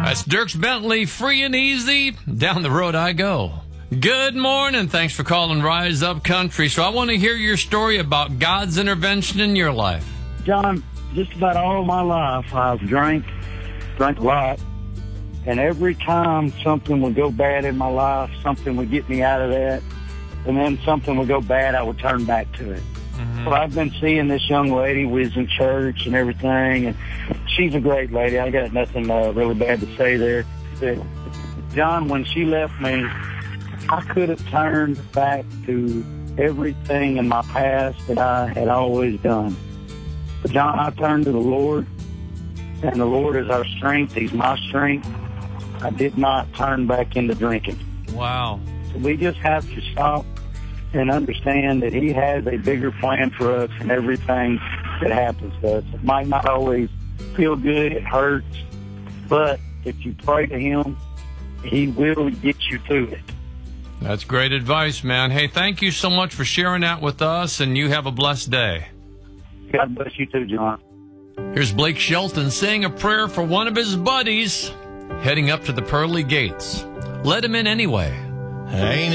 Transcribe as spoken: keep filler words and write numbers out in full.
That's Dierks Bentley, Free and Easy, Down the Road I Go. Good morning. Thanks for calling Rise Up Country. So I want to hear your story about God's intervention in your life. John, just about all my life, I've drank, drank a lot. And every time something would go bad in my life, something would get me out of that, and then something would go bad, I would turn back to it. Mm-hmm. Well, I've been seeing this young lady who was in church and everything, and she's a great lady. I got nothing uh, really bad to say there. But John, when she left me, I could have turned back to everything in my past that I had always done. But John, I turned to the Lord, and the Lord is our strength. He's my strength. I did not turn back into drinking. Wow. So we just have to stop and understand that He has a bigger plan for us in everything that happens to us. It might not always feel good. It hurts. But if you pray to Him, He will get you through it. That's great advice, man. Hey, thank you so much for sharing that with us, and you have a blessed day. God bless you too, John. Here's Blake Shelton saying a prayer for one of his buddies heading up to the pearly gates. Let him in anyway. Ain't